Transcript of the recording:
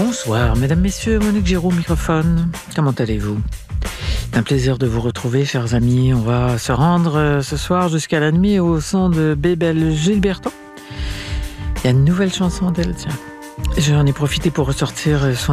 Bonsoir, mesdames, messieurs, Monique Giraud au microphone. Comment allez-vous? C'est un plaisir de vous retrouver, chers amis. On va se rendre ce soir jusqu'à la nuit au son de Bébel Gilberto. Il y a une nouvelle chanson d'elle, tiens. J'en ai profité pour ressortir son